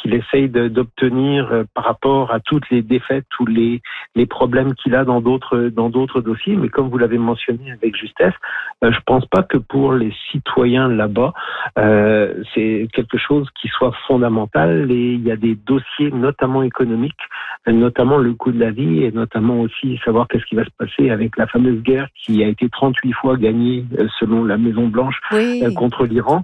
qu'il essaye d'obtenir par rapport à toutes les défaites ou les problèmes qu'il a dans d'autres dossiers. Mais comme vous l'avez mentionné avec justesse, je pense pas que pour les citoyens là-bas, c'est quelque chose qui soit fondamental. Et il y a des dossiers, notamment économiques, notamment le coût de la vie et notamment aussi savoir qu'est-ce qui va se passer avec la fameuse guerre qui a été 38 fois gagnée selon la Maison-Blanche contre l'Iran.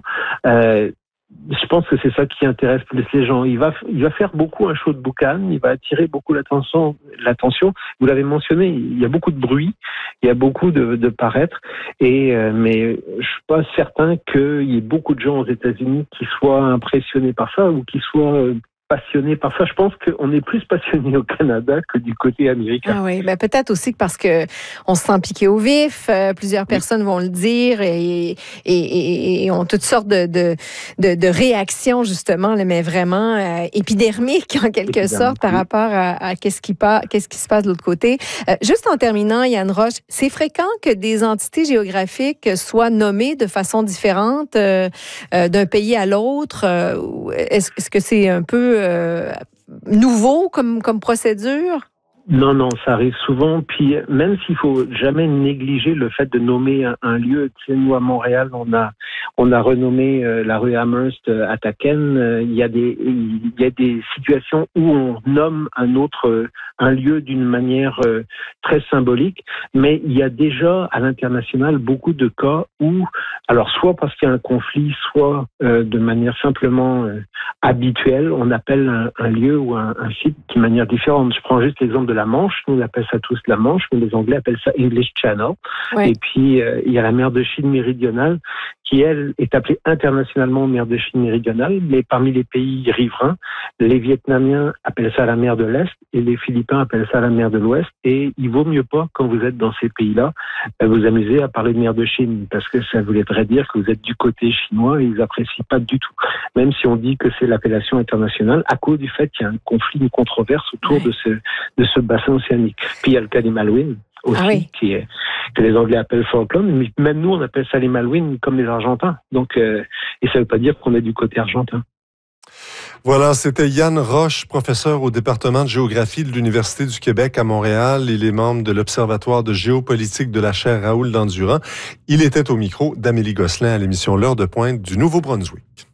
Je pense que c'est ça qui intéresse plus les gens. Il va faire beaucoup un show de boucan, il va attirer beaucoup l'attention. Vous l'avez mentionné, il y a beaucoup de bruit, il y a beaucoup de paraître, mais je suis pas certain qu'il y ait beaucoup de gens aux États-Unis qui soient impressionnés par ça ou qui soient passionné par ça. Je pense qu'on est plus passionné au Canada que du côté américain. Ah oui, ben peut-être aussi parce que on se sent piqué au vif. Plusieurs personnes vont le dire et ont toutes sortes de réactions justement, mais vraiment épidermiques en quelque sorte par rapport à qu'est-ce qui se passe de l'autre côté. Juste en terminant, Yann Roche, c'est fréquent que des entités géographiques soient nommées de façon différente d'un pays à l'autre. Est-ce que c'est un peu nouveau comme procédure? Non, ça arrive souvent. Puis même s'il faut jamais négliger le fait de nommer un lieu, tu sais, nous à Montréal, on a renommé la rue Amherst à Taken. Il y a des situations où on nomme un lieu d'une manière très symbolique, mais il y a déjà à l'international beaucoup de cas où, alors soit parce qu'il y a un conflit, soit de manière simplement habituelle, on appelle un lieu ou un site d'une manière différente. Je prends juste l'exemple de la Manche, nous on appelle ça tous la Manche, mais les Anglais appellent ça English Channel. Ouais. Et puis il y a la mer de Chine méridionale qui, elle, est appelée internationalement mer de Chine méridionale, mais parmi les pays riverains, les Vietnamiens appellent ça la mer de l'Est et les Philippins appellent ça la mer de l'Ouest. Et il vaut mieux pas, quand vous êtes dans ces pays-là, vous amuser à parler de mer de Chine, parce que ça voudrait dire que vous êtes du côté chinois et ils apprécient pas du tout. Même si on dit que c'est l'appellation internationale, à cause du fait qu'il y a un conflit, une controverse autour de ce bassin océanique. Puis il y a le cas des Malouines aussi, que les Anglais appellent Falkland, mais même nous on appelle ça les Malouines comme les Argentins. Donc, et ça veut pas dire qu'on est du côté argentin. Voilà, c'était Yann Roche, professeur au département de géographie de l'Université du Québec à Montréal. Il est membre de l'Observatoire de géopolitique de la chaire Raoul Dandurand. Il était au micro d'Amélie Gosselin à l'émission L'heure de pointe du Nouveau-Brunswick.